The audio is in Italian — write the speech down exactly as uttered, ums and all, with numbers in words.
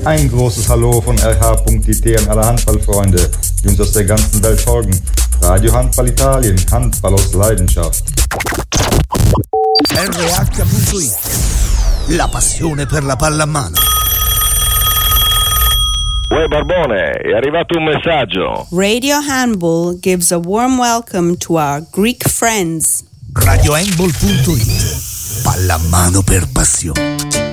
Ein großes Hallo von R H.it an alle Handballfreunde, die uns aus der ganzen Welt folgen. Radio Handball Italien, Handball aus Leidenschaft. R H punto it, la passione per la pallamano. Uè Barbone, è arrivato un messaggio. Radio Handball gives a warm welcome to our Greek friends. Radio Handball punto it, pallamano per passione.